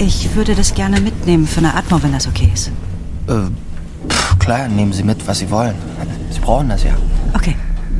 Ich würde das gerne mitnehmen für eine Atmo, wenn das okay ist. Klar, nehmen Sie mit, was Sie wollen. Sie brauchen das ja. Okay.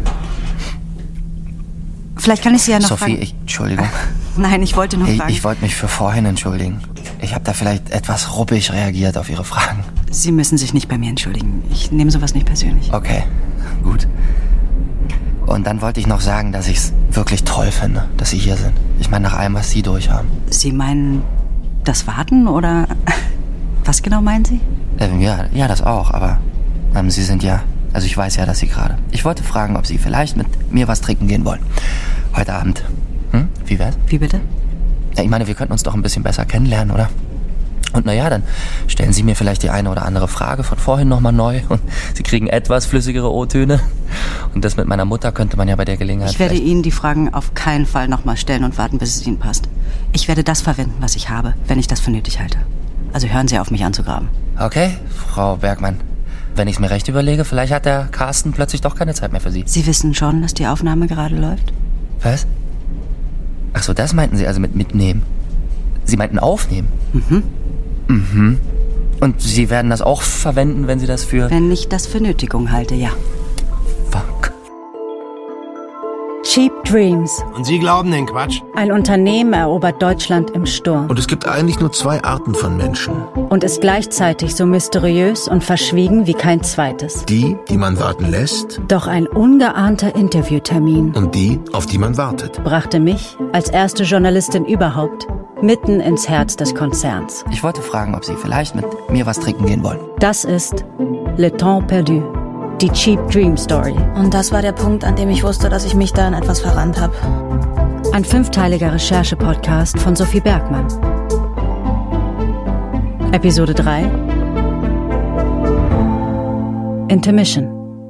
Vielleicht kann ich Sie ja noch Sophie, fragen. Entschuldigung. Nein, ich wollte nur fragen. Ich wollte mich für vorhin entschuldigen. Ich habe da vielleicht etwas ruppig reagiert auf Ihre Fragen. Sie müssen sich nicht bei mir entschuldigen. Ich nehme sowas nicht persönlich. Okay, gut. Und dann wollte ich noch sagen, dass ich es wirklich toll finde, dass Sie hier sind. Ich meine, nach allem, was Sie durchhaben. Sie meinen das Warten oder was genau meinen Sie? Ja, das auch, aber Sie sind ja... Also ich weiß ja, dass Sie gerade... Ich wollte fragen, ob Sie vielleicht mit mir was trinken gehen wollen. Heute Abend. Wie wär's? Wie bitte? Ja, ich meine, wir könnten uns doch ein bisschen besser kennenlernen, oder? Und naja, dann stellen Sie mir vielleicht die eine oder andere Frage von vorhin nochmal neu und Sie kriegen etwas flüssigere O-Töne. Und das mit meiner Mutter könnte man ja bei der Gelegenheit... Ich werde Ihnen die Fragen auf keinen Fall nochmal stellen und warten, bis es Ihnen passt. Ich werde das verwenden, was ich habe, wenn ich das für nötig halte. Also hören Sie auf, mich anzugraben. Okay, Frau Bergmann. Wenn ich es mir recht überlege, vielleicht hat der Carsten plötzlich doch keine Zeit mehr für Sie. Sie wissen schon, dass die Aufnahme gerade läuft? Was? Ach so, das meinten Sie also mit mitnehmen. Sie meinten aufnehmen? Mhm. Und Sie werden das auch verwenden, wenn Sie das für... Wenn ich das für Nötigung halte, ja. Fuck. Cheap Dreams. Und Sie glauben den Quatsch? Ein Unternehmen erobert Deutschland im Sturm. Und es gibt eigentlich nur 2 Arten von Menschen. Und ist gleichzeitig so mysteriös und verschwiegen wie kein zweites. Die man warten lässt. Doch ein ungeahnter Interviewtermin. Und die, auf die man wartet. Brachte mich, als erste Journalistin überhaupt, mitten ins Herz des Konzerns. Ich wollte fragen, ob Sie vielleicht mit mir was trinken gehen wollen. Das ist Le Temps Perdu. Die Cheap Dream Story. Und das war der Punkt, an dem ich wusste, dass ich mich da in etwas verrannt habe. Ein 5-teiliger Recherche-Podcast von Sophie Bergmann. Episode 3. Intermission.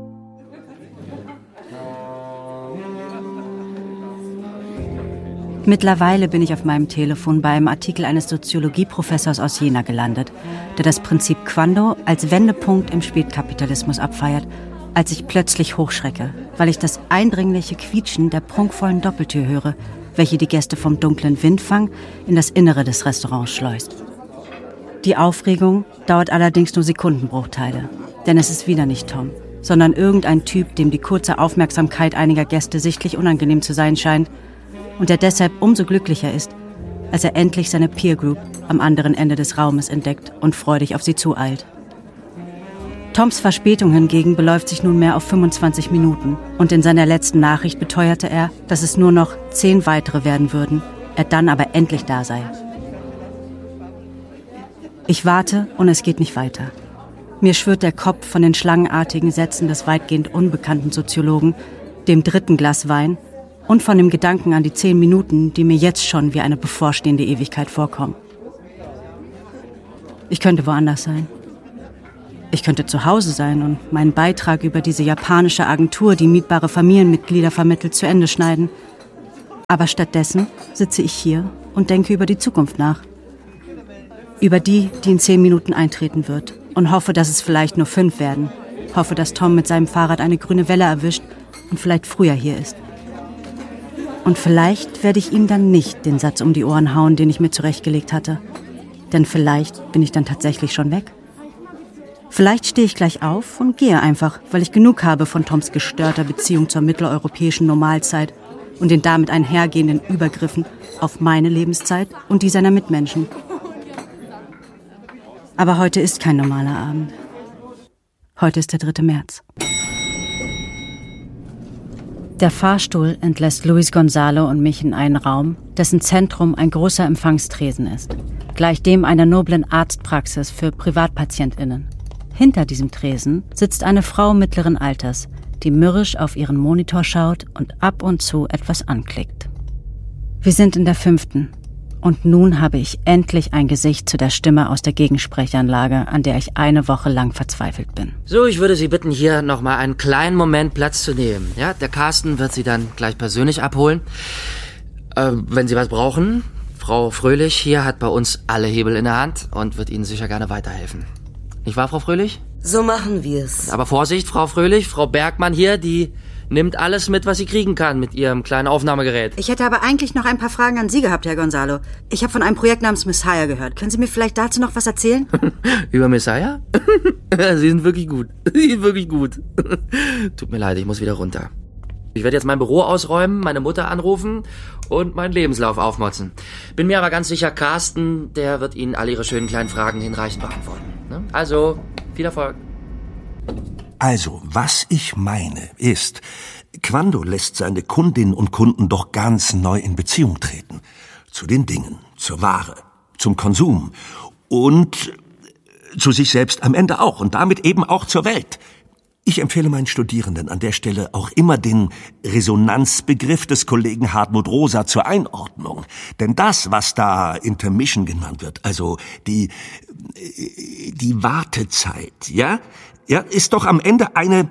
Mittlerweile bin ich auf meinem Telefon bei einem Artikel eines Soziologieprofessors aus Jena gelandet, der das Prinzip Quando als Wendepunkt im Spätkapitalismus abfeiert, als ich plötzlich hochschrecke, weil ich das eindringliche Quietschen der prunkvollen Doppeltür höre, welche die Gäste vom dunklen Windfang in das Innere des Restaurants schleust. Die Aufregung dauert allerdings nur Sekundenbruchteile, denn es ist wieder nicht Tom, sondern irgendein Typ, dem die kurze Aufmerksamkeit einiger Gäste sichtlich unangenehm zu sein scheint, und der deshalb umso glücklicher ist, als er endlich seine Peer Group am anderen Ende des Raumes entdeckt und freudig auf sie zueilt. Toms Verspätung hingegen beläuft sich nunmehr auf 25 Minuten und in seiner letzten Nachricht beteuerte er, dass es nur noch 10 weitere werden würden, er dann aber endlich da sei. Ich warte und es geht nicht weiter. Mir schwirrt der Kopf von den schlangenartigen Sätzen des weitgehend unbekannten Soziologen, dem 3. Glas Wein und von dem Gedanken an die 10 Minuten, die mir jetzt schon wie eine bevorstehende Ewigkeit vorkommen. Ich könnte woanders sein. Ich könnte zu Hause sein und meinen Beitrag über diese japanische Agentur, die mietbare Familienmitglieder vermittelt, zu Ende schneiden. Aber stattdessen sitze ich hier und denke über die Zukunft nach. Über die in 10 Minuten eintreten wird und hoffe, dass es vielleicht nur 5 werden. Hoffe, dass Tom mit seinem Fahrrad eine grüne Welle erwischt und vielleicht früher hier ist. Und vielleicht werde ich ihm dann nicht den Satz um die Ohren hauen, den ich mir zurechtgelegt hatte. Denn vielleicht bin ich dann tatsächlich schon weg. Vielleicht stehe ich gleich auf und gehe einfach, weil ich genug habe von Toms gestörter Beziehung zur mitteleuropäischen Normalzeit und den damit einhergehenden Übergriffen auf meine Lebenszeit und die seiner Mitmenschen. Aber heute ist kein normaler Abend. Heute ist der 3. März. Der Fahrstuhl entlässt Luis Gonzalo und mich in einen Raum, dessen Zentrum ein großer Empfangstresen ist, gleich dem einer noblen Arztpraxis für PrivatpatientInnen. Hinter diesem Tresen sitzt eine Frau mittleren Alters, die mürrisch auf ihren Monitor schaut und ab und zu etwas anklickt. Wir sind in der 5. Und nun habe ich endlich ein Gesicht zu der Stimme aus der Gegensprechanlage, an der ich eine Woche lang verzweifelt bin. So, ich würde Sie bitten, hier nochmal einen kleinen Moment Platz zu nehmen. Ja, der Carsten wird Sie dann gleich persönlich abholen. Wenn Sie was brauchen, Frau Fröhlich hier hat bei uns alle Hebel in der Hand und wird Ihnen sicher gerne weiterhelfen. Nicht wahr, Frau Fröhlich? So machen wir's. Aber Vorsicht, Frau Fröhlich, Frau Bergmann hier, die nimmt alles mit, was sie kriegen kann mit ihrem kleinen Aufnahmegerät. Ich hätte aber eigentlich noch ein paar Fragen an Sie gehabt, Herr Gonzalo. Ich habe von einem Projekt namens Messiah gehört. Können Sie mir vielleicht dazu noch was erzählen? Über Messiah? Sie sind wirklich gut. Sie sind wirklich gut. Tut mir leid, ich muss wieder runter. Ich werde jetzt mein Büro ausräumen, meine Mutter anrufen und meinen Lebenslauf aufmotzen. Bin mir aber ganz sicher, Carsten, der wird Ihnen alle Ihre schönen kleinen Fragen hinreichend beantworten. Ne? Also, viel Erfolg. Also, was ich meine, ist, Quando lässt seine Kundinnen und Kunden doch ganz neu in Beziehung treten. Zu den Dingen, zur Ware, zum Konsum und zu sich selbst am Ende auch und damit eben auch zur Welt. Ich empfehle meinen Studierenden an der Stelle auch immer den Resonanzbegriff des Kollegen Hartmut Rosa zur Einordnung. Denn das, was da Intermission genannt wird, also die Wartezeit, ja, ist doch am Ende eine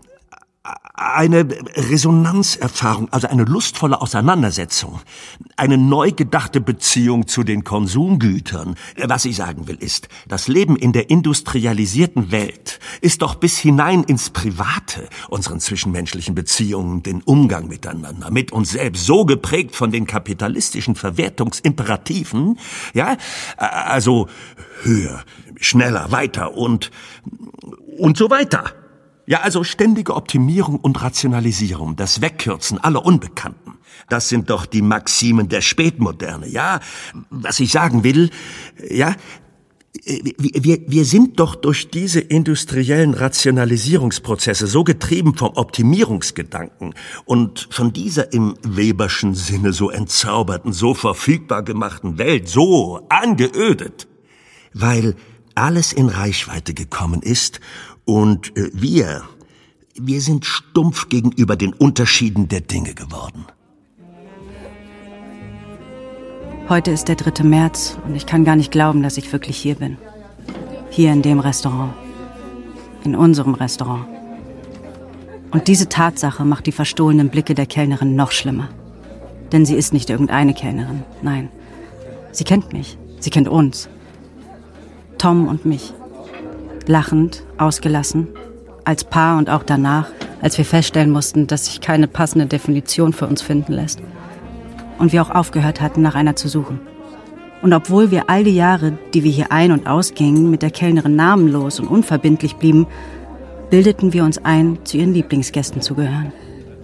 Resonanzerfahrung, also eine lustvolle Auseinandersetzung, eine neu gedachte Beziehung zu den Konsumgütern. Was ich sagen will ist, das Leben in der industrialisierten Welt ist doch bis hinein ins Private, unseren zwischenmenschlichen Beziehungen, den Umgang miteinander, mit uns selbst, so geprägt von den kapitalistischen Verwertungsimperativen, ja, also höher, schneller, weiter und so weiter. Ja, also ständige Optimierung und Rationalisierung, das Wegkürzen aller Unbekannten. Das sind doch die Maximen der Spätmoderne, ja? Was ich sagen will, ja, wir sind doch durch diese industriellen Rationalisierungsprozesse so getrieben vom Optimierungsgedanken und von dieser im Weberschen Sinne so entzauberten, so verfügbar gemachten Welt so angeödet, weil alles in Reichweite gekommen ist. Und wir sind stumpf gegenüber den Unterschieden der Dinge geworden. Heute ist der 3. März und ich kann gar nicht glauben, dass ich wirklich hier bin. Hier in dem Restaurant. In unserem Restaurant. Und diese Tatsache macht die verstohlenen Blicke der Kellnerin noch schlimmer. Denn sie ist nicht irgendeine Kellnerin, nein. Sie kennt mich, sie kennt uns. Tom und mich. Lachend, ausgelassen, als Paar und auch danach, als wir feststellen mussten, dass sich keine passende Definition für uns finden lässt. Und wir auch aufgehört hatten, nach einer zu suchen. Und obwohl wir all die Jahre, die wir hier ein- und ausgingen, mit der Kellnerin namenlos und unverbindlich blieben, bildeten wir uns ein, zu ihren Lieblingsgästen zu gehören.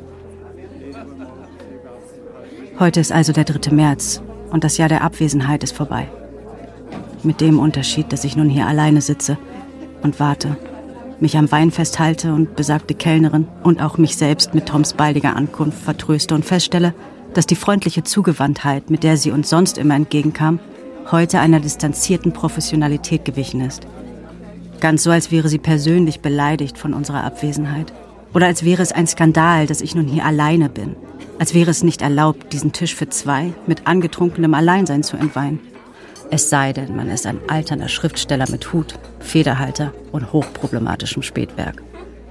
Heute ist also der 3. März und das Jahr der Abwesenheit ist vorbei. Mit dem Unterschied, dass ich nun hier alleine sitze und warte, mich am Wein festhalte und besagte Kellnerin und auch mich selbst mit Toms baldiger Ankunft vertröste und feststelle, dass die freundliche Zugewandtheit, mit der sie uns sonst immer entgegenkam, heute einer distanzierten Professionalität gewichen ist. Ganz so, als wäre sie persönlich beleidigt von unserer Abwesenheit. Oder als wäre es ein Skandal, dass ich nun hier alleine bin. Als wäre es nicht erlaubt, diesen Tisch für 2 mit angetrunkenem Alleinsein zu entweihen. Es sei denn, man ist ein alternder Schriftsteller mit Hut, Federhalter und hochproblematischem Spätwerk.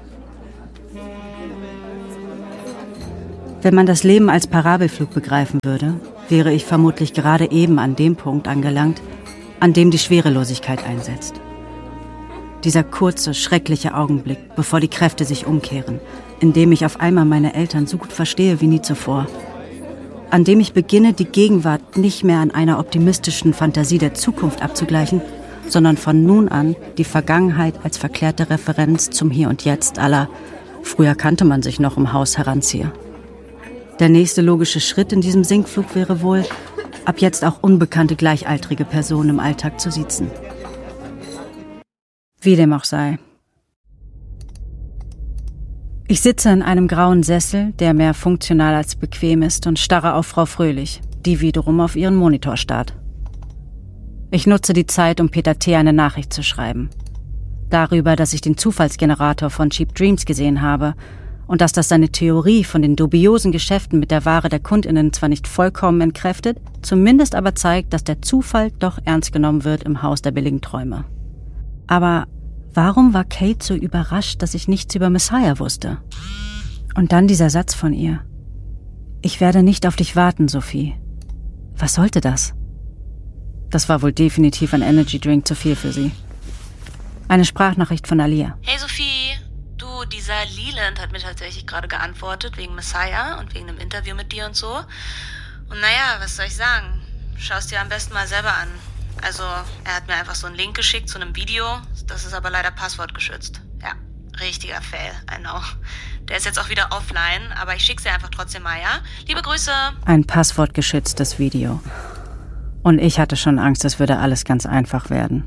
Wenn man das Leben als Parabelflug begreifen würde, wäre ich vermutlich gerade eben an dem Punkt angelangt, an dem die Schwerelosigkeit einsetzt. Dieser kurze, schreckliche Augenblick, bevor die Kräfte sich umkehren, in dem ich auf einmal meine Eltern so gut verstehe wie nie zuvor. An dem ich beginne, die Gegenwart nicht mehr an einer optimistischen Fantasie der Zukunft abzugleichen, sondern von nun an die Vergangenheit als verklärte Referenz zum Hier und Jetzt aller früher kannte man sich noch im Haus heranziehe. Der nächste logische Schritt in diesem Sinkflug wäre wohl, ab jetzt auch unbekannte gleichaltrige Personen im Alltag zu siezen. Wie dem auch sei. Ich sitze in einem grauen Sessel, der mehr funktional als bequem ist, und starre auf Frau Fröhlich, die wiederum auf ihren Monitor starrt. Ich nutze die Zeit, um Peter T. eine Nachricht zu schreiben. Darüber, dass ich den Zufallsgenerator von Cheap Dreams gesehen habe und dass das seine Theorie von den dubiosen Geschäften mit der Ware der KundInnen zwar nicht vollkommen entkräftet, zumindest aber zeigt, dass der Zufall doch ernst genommen wird im Haus der billigen Träume. Aber warum war Kate so überrascht, dass ich nichts über Messiah wusste? Und dann dieser Satz von ihr. Ich werde nicht auf dich warten, Sophie. Was sollte das? Das war wohl definitiv ein Energy Drink zu viel für sie. Eine Sprachnachricht von Alia. Hey Sophie, du, dieser lila Leland hat mir tatsächlich gerade geantwortet, wegen Messiah und wegen einem Interview mit dir und so. Und naja, was soll ich sagen? Schau es dir am besten mal selber an. Also, er hat mir einfach so einen Link geschickt zu einem Video. Das ist aber leider passwortgeschützt. Ja, richtiger Fail, I know. Der ist jetzt auch wieder offline, aber ich schick's dir einfach trotzdem mal, ja? Liebe Grüße. Ein passwortgeschütztes Video. Und ich hatte schon Angst, es würde alles ganz einfach werden.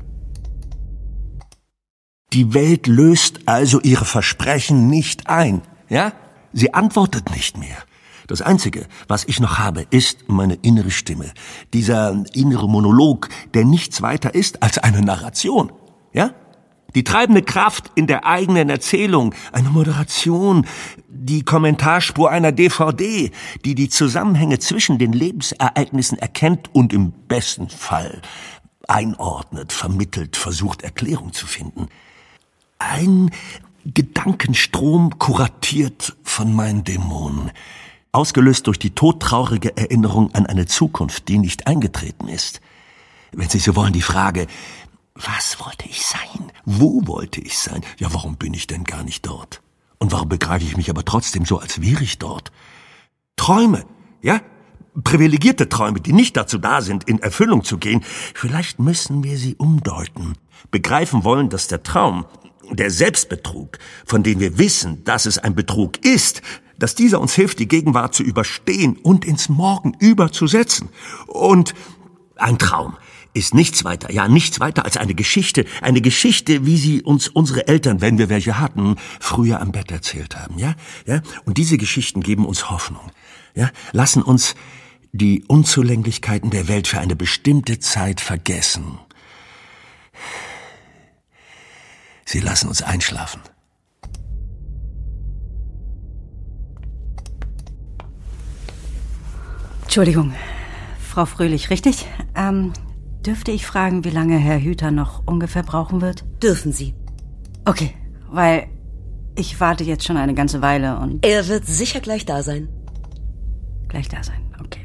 Die Welt löst also ihre Versprechen nicht ein, ja? Sie antwortet nicht mehr. Das Einzige, was ich noch habe, ist meine innere Stimme. Dieser innere Monolog, der nichts weiter ist als eine Narration, ja? Die treibende Kraft in der eigenen Erzählung, eine Moderation, die Kommentarspur einer DVD, die die Zusammenhänge zwischen den Lebensereignissen erkennt und im besten Fall einordnet, vermittelt, versucht Erklärung zu finden. Ein Gedankenstrom kuratiert von meinen Dämonen, ausgelöst durch die todtraurige Erinnerung an eine Zukunft, die nicht eingetreten ist. Wenn Sie so wollen, die Frage: Was wollte ich sein? Wo wollte ich sein? Ja, warum bin ich denn gar nicht dort? Und warum begreife ich mich aber trotzdem so, als wäre ich dort? Träume, ja? Privilegierte Träume, die nicht dazu da sind, in Erfüllung zu gehen. Vielleicht müssen wir sie umdeuten. Begreifen wollen, dass der Traum, der Selbstbetrug, von dem wir wissen, dass es ein Betrug ist, dass dieser uns hilft, die Gegenwart zu überstehen und ins Morgen überzusetzen. Und ein Traum ist nichts weiter als eine Geschichte, wie sie uns unsere Eltern, wenn wir welche hatten, früher am Bett erzählt haben, ja? Und diese Geschichten geben uns Hoffnung, ja? Lassen uns die Unzulänglichkeiten der Welt für eine bestimmte Zeit vergessen. Sie lassen uns einschlafen. Entschuldigung, Frau Fröhlich, richtig? Dürfte ich fragen, wie lange Herr Hüter noch ungefähr brauchen wird? Dürfen Sie. Okay, weil ich warte jetzt schon eine ganze Weile und... Er wird sicher gleich da sein. Gleich da sein, okay.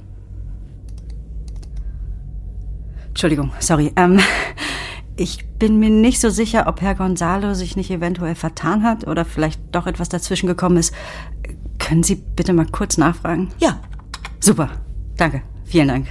Entschuldigung, sorry. Ich bin mir nicht so sicher, ob Herr Gonzalo sich nicht eventuell vertan hat oder vielleicht doch etwas dazwischen gekommen ist. Können Sie bitte mal kurz nachfragen? Ja. Super, danke, vielen Dank.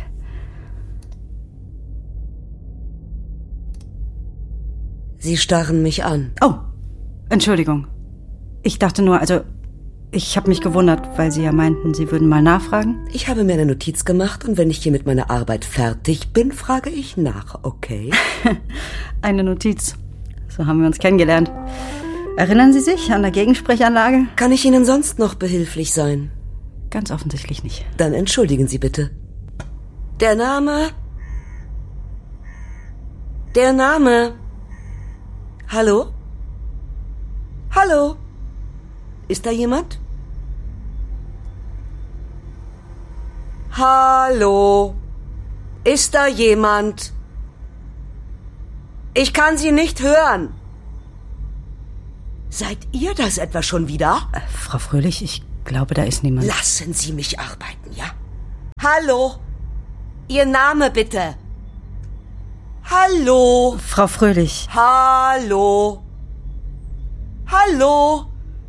Sie starren mich an. Oh, Entschuldigung. Ich dachte nur, ich habe mich gewundert, weil Sie ja meinten, Sie würden mal nachfragen. Ich habe mir eine Notiz gemacht und wenn ich hier mit meiner Arbeit fertig bin, frage ich nach, okay? Eine Notiz. So haben wir uns kennengelernt. Erinnern Sie sich an der Gegensprechanlage? Kann ich Ihnen sonst noch behilflich sein? Ganz offensichtlich nicht. Dann entschuldigen Sie bitte. Der Name? Hallo? Hallo? Ist da jemand? Hallo? Ist da jemand? Ich kann Sie nicht hören. Seid ihr das etwa schon wieder? Frau Fröhlich, ich glaube, da ist niemand. Lassen Sie mich arbeiten, ja? Hallo? Ihr Name bitte. Hallo? Frau Fröhlich. Hallo? Hallo?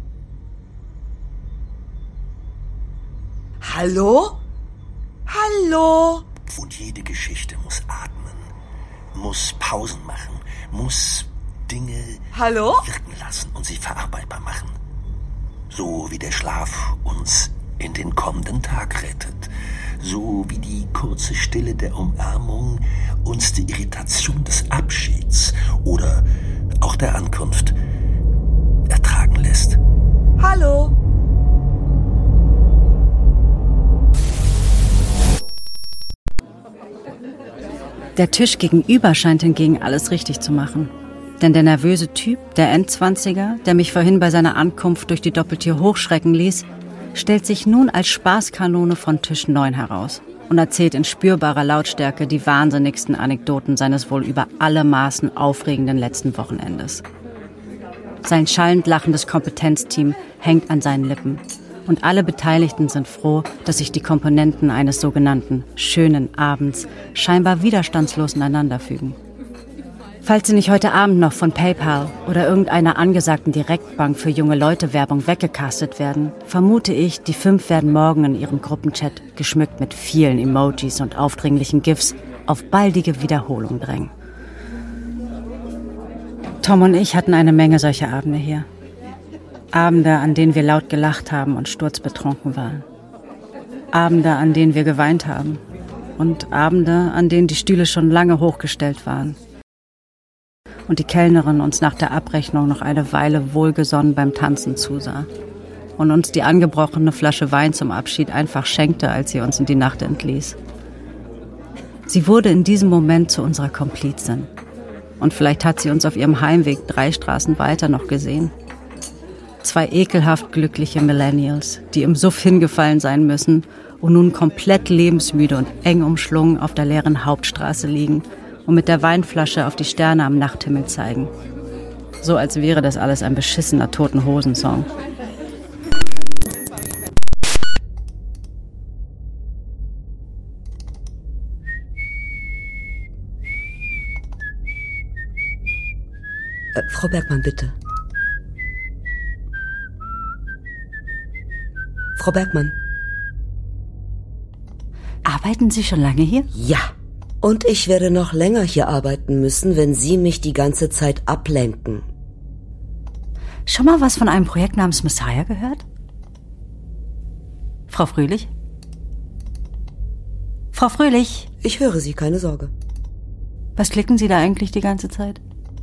Hallo? Hallo? Und jede Geschichte muss atmen, muss Pausen machen, muss Dinge Hallo? wirken lassen und sie verarbeitbar machen. So wie der Schlaf uns in den kommenden Tag rettet. So wie die kurze Stille der Umarmung uns die Irritation des Abschieds oder auch der Ankunft ertragen lässt. Hallo? Der Tisch gegenüber scheint hingegen alles richtig zu machen. Denn der nervöse Typ, der Endzwanziger, der mich vorhin bei seiner Ankunft durch die Doppeltür hochschrecken ließ, stellt sich nun als Spaßkanone von Tisch 9 heraus und erzählt in spürbarer Lautstärke die wahnsinnigsten Anekdoten seines wohl über alle Maßen aufregenden letzten Wochenendes. Sein schallend lachendes Kompetenzteam hängt an seinen Lippen und alle Beteiligten sind froh, dass sich die Komponenten eines sogenannten schönen Abends scheinbar widerstandslos ineinander fügen. Falls Sie nicht heute Abend noch von PayPal oder irgendeiner angesagten Direktbank für junge Leute Werbung weggecastet werden, vermute ich, die 5 werden morgen in ihrem Gruppenchat, geschmückt mit vielen Emojis und aufdringlichen GIFs, auf baldige Wiederholung drängen. Tom und ich hatten eine Menge solcher Abende hier. Abende, an denen wir laut gelacht haben und sturzbetrunken waren. Abende, an denen wir geweint haben. Und Abende, an denen die Stühle schon lange hochgestellt waren. Und die Kellnerin uns nach der Abrechnung noch eine Weile wohlgesonnen beim Tanzen zusah. Und uns die angebrochene Flasche Wein zum Abschied einfach schenkte, als sie uns in die Nacht entließ. Sie wurde in diesem Moment zu unserer Komplizin. Und vielleicht hat sie uns auf ihrem Heimweg 3 Straßen weiter noch gesehen. 2 ekelhaft glückliche Millennials, die im Suff hingefallen sein müssen und nun komplett lebensmüde und eng umschlungen auf der leeren Hauptstraße liegen und mit der Weinflasche auf die Sterne am Nachthimmel zeigen. So als wäre das alles ein beschissener Toten-Hosen-Song. Frau Bergmann, bitte. Frau Bergmann. Arbeiten Sie schon lange hier? Ja. Und ich werde noch länger hier arbeiten müssen, wenn Sie mich die ganze Zeit ablenken. Schon mal was von einem Projekt namens Messiah gehört? Frau Fröhlich? Frau Fröhlich? Ich höre Sie, keine Sorge. Was klicken Sie da eigentlich die ganze Zeit?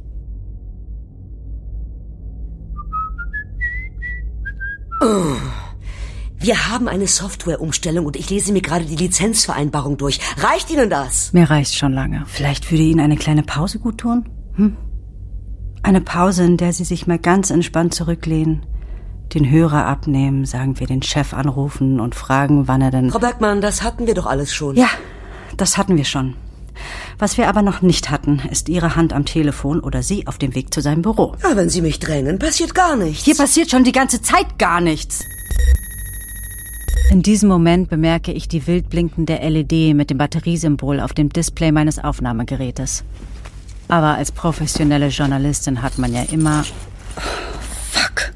Oh. Wir haben eine Softwareumstellung und ich lese mir gerade die Lizenzvereinbarung durch. Reicht Ihnen das? Mir reicht schon lange. Vielleicht würde Ihnen eine kleine Pause gut tun? Eine Pause, in der Sie sich mal ganz entspannt zurücklehnen, den Hörer abnehmen, sagen wir den Chef anrufen und fragen, wann er denn... Frau Bergmann, das hatten wir doch alles schon. Ja, das hatten wir schon. Was wir aber noch nicht hatten, ist Ihre Hand am Telefon oder Sie auf dem Weg zu seinem Büro. Ja, wenn Sie mich drängen, passiert gar nichts. Hier passiert schon die ganze Zeit gar nichts. In diesem Moment bemerke ich die wild blinkende LED mit dem Batteriesymbol auf dem Display meines Aufnahmegerätes. Aber als professionelle Journalistin hat man ja immer... Fuck.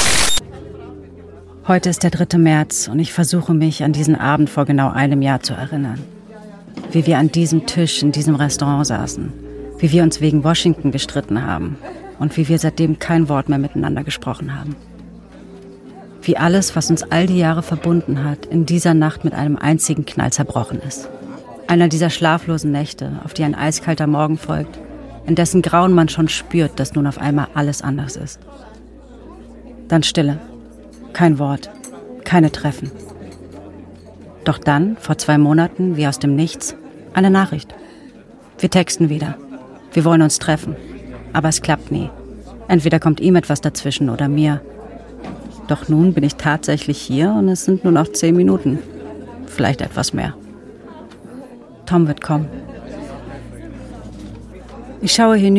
Heute ist der 3. März und ich versuche mich an diesen Abend vor genau einem Jahr zu erinnern. Wie wir an diesem Tisch in diesem Restaurant saßen. Wie wir uns wegen Washington gestritten haben. Und wie wir seitdem kein Wort mehr miteinander gesprochen haben. Wie alles, was uns all die Jahre verbunden hat, in dieser Nacht mit einem einzigen Knall zerbrochen ist. Einer dieser schlaflosen Nächte, auf die ein eiskalter Morgen folgt, in dessen Grauen man schon spürt, dass nun auf einmal alles anders ist. Dann Stille. Kein Wort. Keine Treffen. Doch dann, vor 2 Monaten, wie aus dem Nichts, eine Nachricht. Wir texten wieder. Wir wollen uns treffen. Aber es klappt nie. Entweder kommt ihm etwas dazwischen oder mir. Doch nun bin ich tatsächlich hier und es sind nur noch 10 Minuten. Vielleicht etwas mehr. Tom wird kommen. Ich schaue hinüber.